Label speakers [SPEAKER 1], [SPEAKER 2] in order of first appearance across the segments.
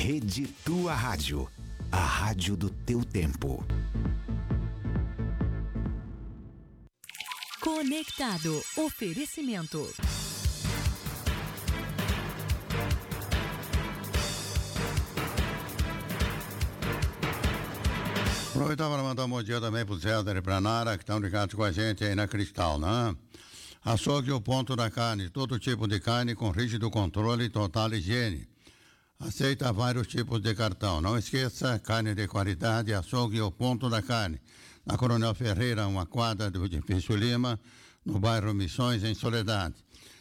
[SPEAKER 1] Rede Tua Rádio, a rádio do teu tempo.
[SPEAKER 2] Conectado. Oferecimento.
[SPEAKER 3] Aproveitar para mandar um bom dia também para o César e para a Nara, que estão ligados com a gente aí na Cristal, né? Açougue, o ponto da carne, todo tipo de carne com rígido controle e total higiene. Aceita vários tipos de cartão. Não esqueça, carne de qualidade, açougue, o ponto da carne. Na Coronel Ferreira, uma quadra do edifício Lima, no bairro Missões, em Soledade.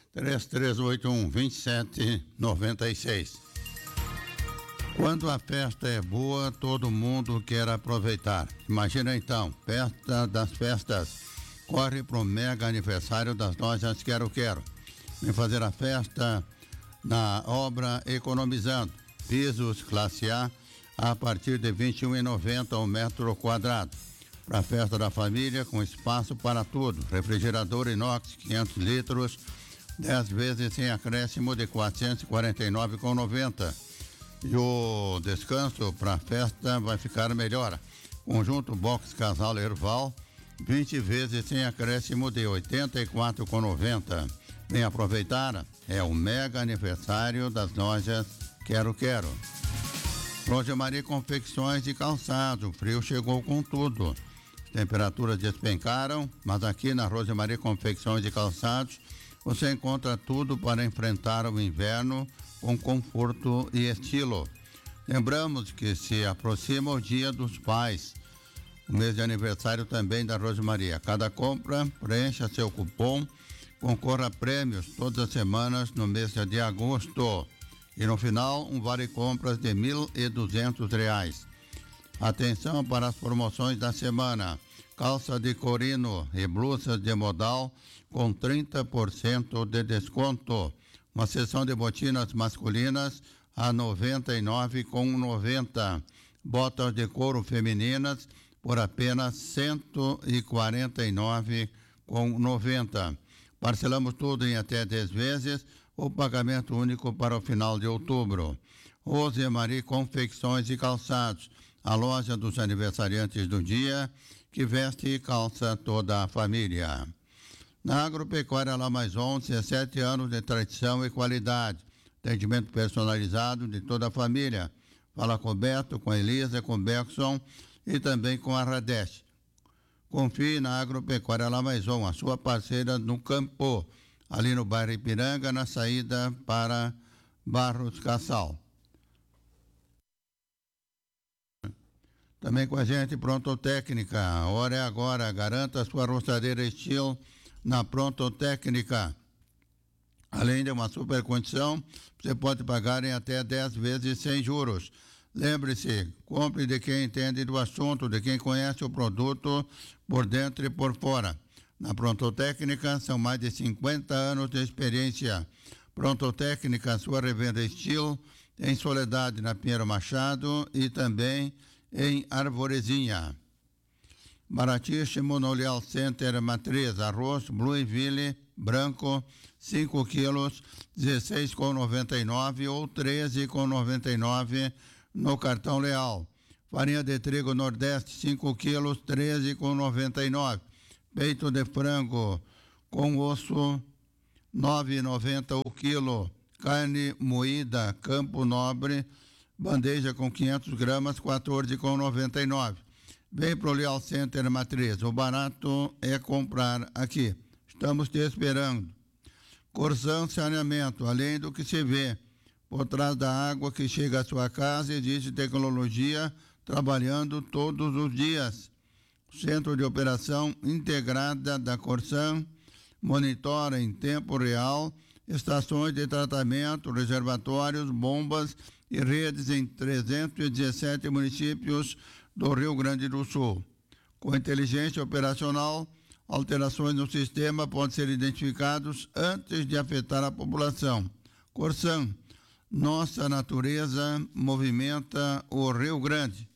[SPEAKER 3] 3381-2796. Quando a festa é boa, todo mundo quer aproveitar. Imagina então, festa das festas. Corre pro mega aniversário das lojas Quero Quero. Vem fazer a festa na obra Economizando. Pisos classe a partir de R$ 21,90 o metro quadrado. Para a festa da família, com espaço para tudo. Refrigerador inox 500 litros, 10 vezes sem acréscimo de R$ 449,90. E o descanso para a festa vai ficar melhor. Conjunto box casal Erval, 20 vezes sem acréscimo de R$ 84,90. Vem aproveitar, é o mega aniversário das lojas Quero Quero. Rosemaria Confecções de Calçado, o frio chegou com tudo. As temperaturas despencaram, mas aqui na Rosemaria Confecções de Calçados você encontra tudo para enfrentar o inverno com conforto e estilo. Lembramos que se aproxima o Dia dos Pais, o mês de aniversário também da Rosemaria. Cada compra, preencha seu cupom, concorra a prêmios todas as semanas no mês de agosto. E no final, um vale compras de R$ 1.200. Atenção para as promoções da semana. Calça de corino e blusas de modal com 30% de desconto. Uma seção de botinas masculinas a R$ 99,90. Botas de couro femininas por apenas R$ 149,90. Parcelamos tudo em até 10 vezes, o pagamento único para o final de outubro. Rosemaria Confecções e Calçados, a loja dos aniversariantes do dia, que veste e calça toda a família. Na Agropecuária Lá Mais 11, 17 anos de tradição e qualidade. Atendimento personalizado de toda a família. Fala com o Beto, com a Elisa, com o Bergson e também com a Radeste. Confie na Agropecuária Lá Mais 11, a sua parceira no campo, ali no bairro Ipiranga, na saída para Barros Cassal. Também com a gente, Prontotécnica. A hora é agora. Garanta a sua roçadeira estilo na Prontotécnica. Além de uma super condição, você pode pagar em até 10 vezes sem juros. Lembre-se, compre de quem entende do assunto, de quem conhece o produto por dentro e por fora. Na Prontotécnica são mais de 50 anos de experiência. Prontotécnica, sua revenda estilo, em Soledade, na Pinheiro Machado e também em Arvorezinha. Baratíssimo no Leal Center Matriz, arroz Blueville branco, 5 quilos, 16,99 ou 13,99 no cartão Leal. Farinha de trigo Nordeste, 5 quilos, 13,99. Peito de frango com osso, 9,90 o quilo. Carne moída Campo Nobre, bandeja com 500 gramas, 14,99. Vem pro Leal Center Matriz, o barato é comprar aqui. Estamos te esperando. Corsan Saneamento, além do que se vê por trás da água que chega à sua casa, existe tecnologia trabalhando todos os dias. Centro de Operação Integrada da Corsan monitora em tempo real estações de tratamento, reservatórios, bombas e redes em 317 municípios do Rio Grande do Sul. Com inteligência operacional, alterações no sistema podem ser identificadas antes de afetar a população. Corsan, nossa natureza movimenta o Rio Grande.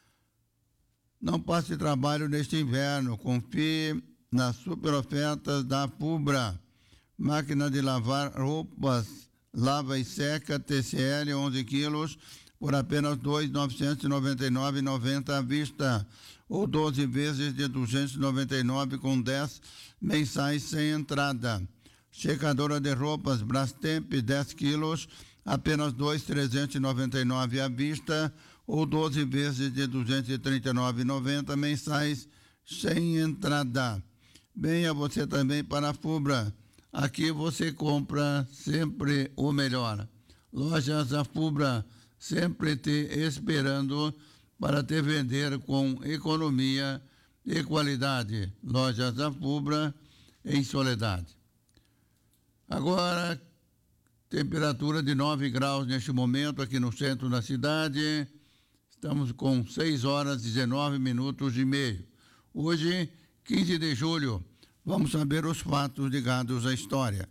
[SPEAKER 3] Não passe trabalho neste inverno, confie nas super ofertas da Fubra. Máquina de lavar roupas, lava e seca TCL 11 quilos por apenas R$ 2.999,90 à vista, ou 12 vezes de R$ 299 com 10 mensais sem entrada. Secadora de roupas Brastemp 10 quilos, apenas R$ 2.399 à vista, ou 12 vezes de R$ 239,90 mensais sem entrada. Venha você também para a Fubra. Aqui você compra sempre o melhor. Lojas A Fubra, sempre te esperando para te vender com economia e qualidade. Lojas A Fubra, em Soledade. Agora, temperatura de 9 graus neste momento aqui no centro da cidade. Estamos com 6 horas 19 minutos e meio. Hoje, 15 de julho, vamos saber os fatos ligados à história.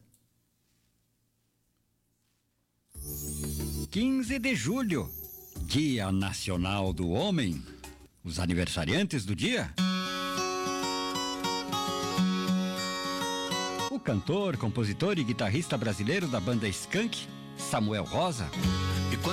[SPEAKER 4] 15 de julho, Dia Nacional do Homem. Os aniversariantes do dia: o cantor, compositor e guitarrista brasileiro da banda Skank, Samuel Rosa.